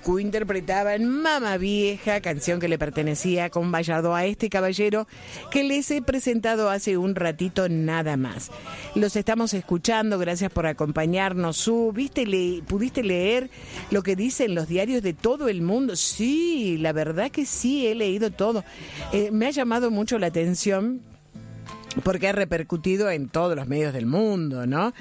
Tucu interpretaban Mamá Vieja, canción que le pertenecía con Vallardo a este caballero que les he presentado hace un ratito nada más. Los estamos escuchando, gracias por acompañarnos. ¿Pudiste leer lo que dicen los diarios de todo el mundo? Sí, la verdad que sí, he leído todo. Me ha llamado mucho la atención porque ha repercutido en todos los medios del mundo, ¿no?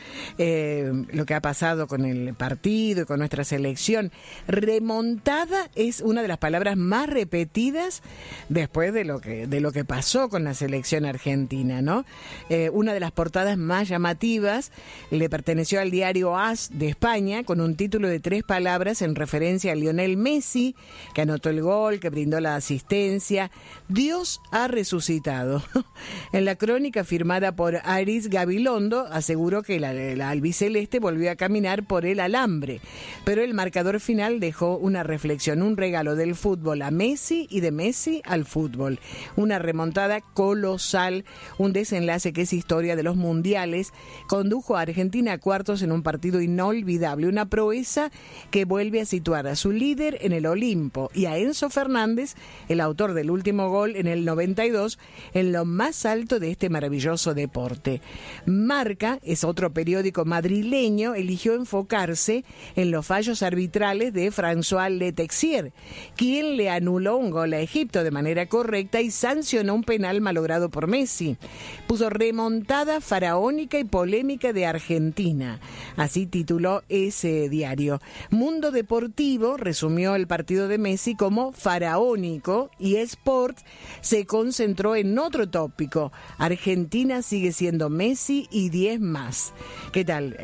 Lo que ha pasado con el partido y con nuestra selección. Remontada es una de las palabras más repetidas después de lo que pasó con la selección argentina, ¿no? Una de las portadas más llamativas le perteneció al diario AS de España, con un título de 3 palabras en referencia a Lionel Messi, que anotó el gol, que brindó la asistencia. Dios ha resucitado. En la crónica firmada por Aris Gabilondo aseguró que la albiceleste volvió a caminar por el alambre, pero el marcador final dejó una reflexión, un regalo del fútbol a Messi y de Messi al fútbol, una remontada colosal, un desenlace que es historia de los mundiales, condujo a Argentina a cuartos en un partido inolvidable, una proeza que vuelve a situar a su líder en el Olimpo y a Enzo Fernández, el autor del último gol en el 92, en lo más alto de este maravilloso deporte. Marca, es otro periódico madrileño, eligió enfocarse en los fallos arbitrales de François Letexier, quien le anuló un gol a Egipto de manera correcta y sancionó un penal malogrado por Messi. Puso remontada faraónica y polémica de Argentina. Así tituló ese diario. Mundo Deportivo resumió el partido de Messi como faraónico y Sport se concentró en otro tópico. Argentina sigue siendo Messi y 10 más. ¿Qué tal?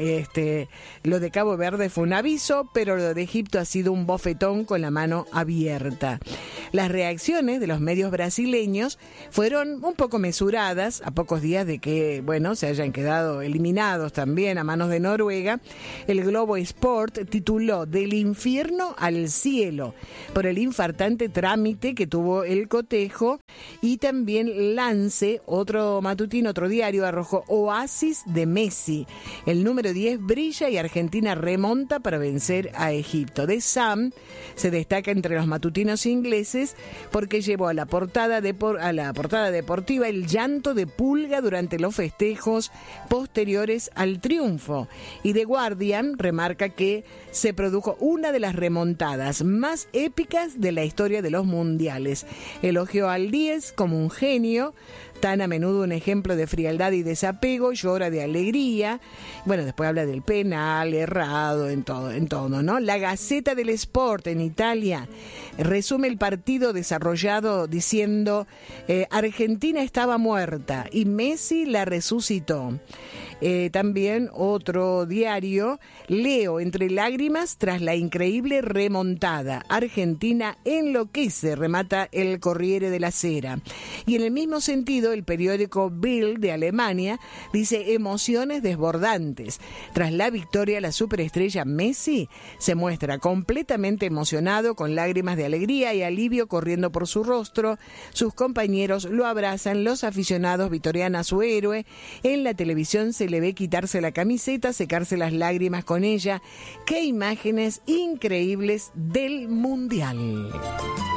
Lo de Cabo Verde fue un aviso, pero lo de Egipto ha sido un bofetón con la mano abierta. Las reacciones de los medios brasileños fueron un poco mesuradas, a pocos días de que, se hayan quedado eliminados también a manos de Noruega. El Globo Sport tituló Del infierno al cielo, por el infartante trámite que tuvo el cotejo, y también Lance, otro matutino, otro diario, arrojó Oasis de Messi. El número 10 brilla y Argentina remonta para vencer a Egipto. The Sun se destaca entre los matutinos ingleses porque llevó a la portada deportiva el llanto de Pulga durante los festejos posteriores al triunfo. Y The Guardian remarca que se produjo una de las remontadas más épicas de la historia de los mundiales. Elogió al 10 como un genio, tan a menudo un ejemplo de frialdad y desapego, llora de alegría. Después habla del penal, errado, en todo, ¿no? La Gazzetta dello Sport en Italia resume el partido desarrollado diciendo Argentina estaba muerta y Messi la resucitó. También otro diario, leo entre lágrimas tras la increíble remontada. Argentina enloquece, remata el Corriere della Sera. Y en el mismo sentido, el periódico Bild de Alemania dice emociones desbordantes. Tras la victoria, la superestrella Messi se muestra completamente emocionado, con lágrimas de alegría y alivio corriendo por su rostro. Sus compañeros lo abrazan, los aficionados vitorian a su héroe. En la televisión se le ve quitarse la camiseta, secarse las lágrimas con ella. ¡Qué imágenes increíbles del Mundial!